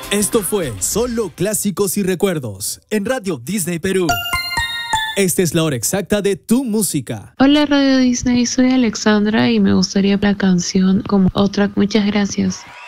Esto fue Solo Clásicos y Recuerdos en Radio Disney Perú. Esta es la hora exacta de tu música. Hola Radio Disney, soy Alexandra y me gustaría la canción como otra. Muchas gracias.